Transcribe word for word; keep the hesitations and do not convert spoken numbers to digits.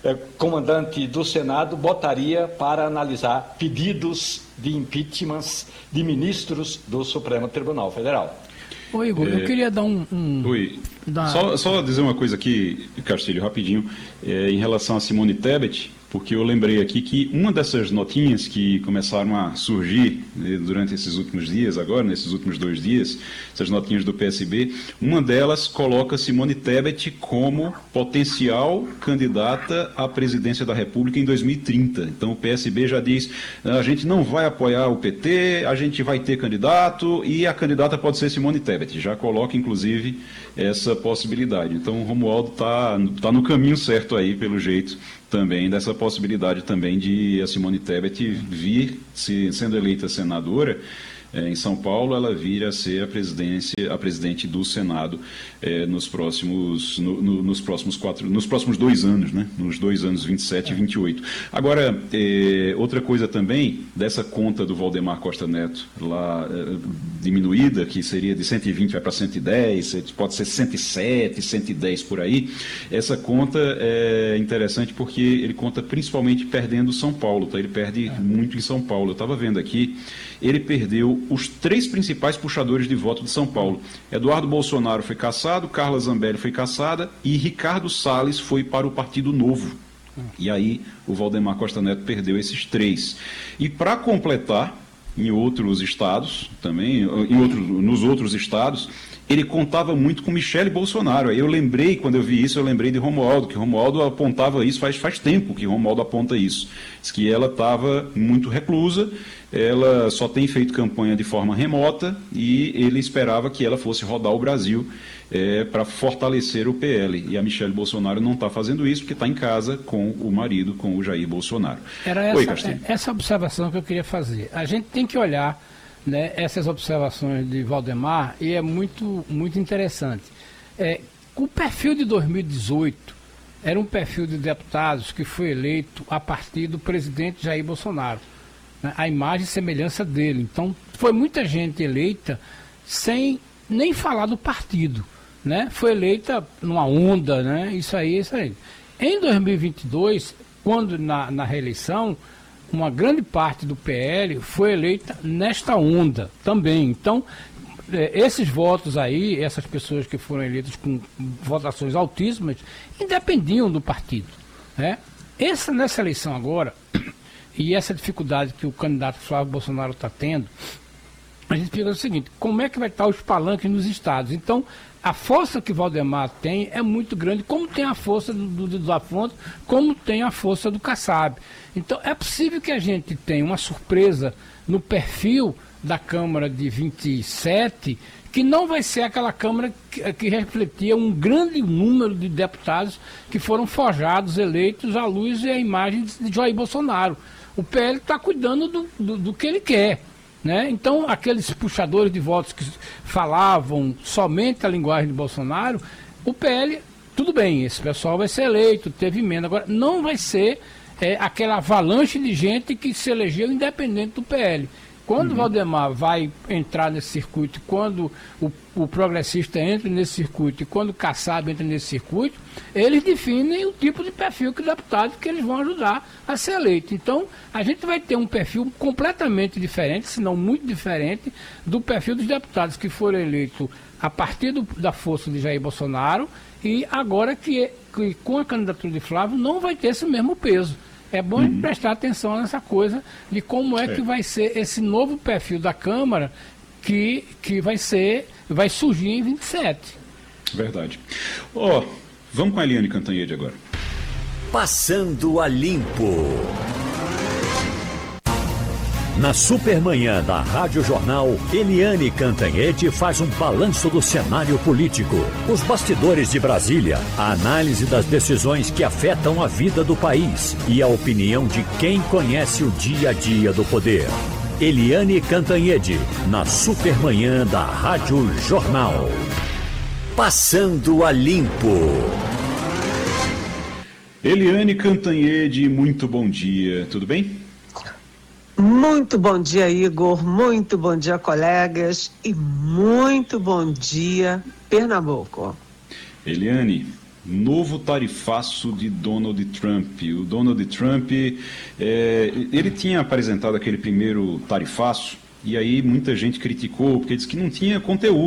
eh, comandante do Senado botaria para analisar pedidos de impeachment de ministros do Supremo Tribunal Federal. Ô Igor, é... eu queria dar um... um... Oi, dar... Só, só dizer uma coisa aqui, Castilho, rapidinho, é, em relação a Simone Tebet, porque eu lembrei aqui que uma dessas notinhas que começaram a surgir né, durante esses últimos dias, agora, nesses últimos dois dias, essas notinhas do P S B, uma delas coloca Simone Tebet como potencial candidata à presidência da República em dois mil e trinta. Então o P S B já diz, a gente não vai apoiar o P T, a gente vai ter candidato e a candidata pode ser Simone Tebet. Já coloca, inclusive, essa possibilidade. Então o Romualdo está tá no caminho certo aí, pelo jeito, também dessa possibilidade também de a Simone Tebet vir, se, sendo eleita senadora, é, em São Paulo, ela vir a ser a, presidência, a presidente do Senado é, nos, próximos, no, no, nos, próximos quatro, nos próximos dois anos, né? Nos dois anos vinte e sete e vinte e oito. Agora, é, outra coisa também, dessa conta do Valdemar Costa Neto, lá é, diminuída, que seria de cento e vinte vai para cento e dez, pode ser cento e sete, cento e dez por aí, essa conta é interessante porque ele conta principalmente perdendo São Paulo, tá? Ele perde é. muito em São Paulo. Eu estava vendo aqui, ele perdeu os três principais puxadores de voto de São Paulo. Eduardo Bolsonaro foi cassado, Carla Zambelli foi cassada e Ricardo Salles foi para o Partido Novo. E aí o Valdemar Costa Neto perdeu esses três. E para completar, em outros estados, também, em outros, nos outros estados, ele contava muito com Michele Bolsonaro. Aí eu lembrei, quando eu vi isso, eu lembrei de Romualdo, que Romualdo apontava isso, faz, faz tempo que Romualdo aponta isso. Diz que ela estava muito reclusa, ela só tem feito campanha de forma remota e ele esperava que ela fosse rodar o Brasil é, para fortalecer o P L. E a Michele Bolsonaro não está fazendo isso porque está em casa com o marido, com o Jair Bolsonaro. Era essa, Oi, Castilho. essa observação que eu queria fazer. A gente tem que olhar, né, essas observações de Valdemar e é muito, muito interessante. É, o perfil de dois mil e dezoito era um perfil de deputados que foi eleito a partir do presidente Jair Bolsonaro, né, a imagem e semelhança dele. Então, foi muita gente eleita sem nem falar do partido, né? Foi eleita numa onda, né? Isso aí, isso aí. Em dois mil e vinte e dois, quando na, na reeleição, uma grande parte do P L foi eleita nesta onda também. Então, é, esses votos aí, essas pessoas que foram eleitas com votações altíssimas, independiam do partido, né? Essa, nessa eleição agora, e essa dificuldade que o candidato Flávio Bolsonaro está tendo, a gente fica o seguinte, como é que vai estar os palanques nos estados? Então, a força que Valdemar tem é muito grande, como tem a força do, do, do Afonso, como tem a força do Kassab. Então, é possível que a gente tenha uma surpresa no perfil da Câmara de vinte e sete, que não vai ser aquela Câmara que, que refletia um grande número de deputados que foram forjados, eleitos à luz e à imagem de Jair Bolsonaro. O P L está cuidando do, do, do que ele quer, né? Então, aqueles puxadores de votos que falavam somente a linguagem de Bolsonaro, o P L, tudo bem, esse pessoal vai ser eleito, teve emenda. Agora, não vai ser é, aquela avalanche de gente que se elegeu independente do P L. Quando o uhum. Valdemar vai entrar nesse circuito, quando o, o progressista entra nesse circuito e quando o Kassab entra nesse circuito, eles definem o tipo de perfil que deputado que eles vão ajudar a ser eleito. Então, a gente vai ter um perfil completamente diferente, se não muito diferente, do perfil dos deputados que foram eleitos a partir do, da força de Jair Bolsonaro e agora que, que com a candidatura de Flávio não vai ter esse mesmo peso. É bom uhum. prestar atenção nessa coisa de como é, é que vai ser esse novo perfil da Câmara que, que vai ser, vai surgir em vinte e sete. Verdade. Ó, oh, vamos com a Eliane Cantanhede agora. Passando a Limpo. Na Supermanhã da Rádio Jornal, Eliane Cantanhede faz um balanço do cenário político, os bastidores de Brasília, a análise das decisões que afetam a vida do país e a opinião de quem conhece o dia a dia do poder. Eliane Cantanhede, na Supermanhã da Rádio Jornal. Passando a Limpo. Eliane Cantanhede, muito bom dia, tudo bem? Muito bom dia, Igor, muito bom dia, colegas, e muito bom dia, Pernambuco. Eliane, Novo tarifaço de Donald Trump. O Donald Trump, é, ele tinha apresentado aquele primeiro tarifaço, e aí muita gente criticou, porque disse que não tinha conteúdo.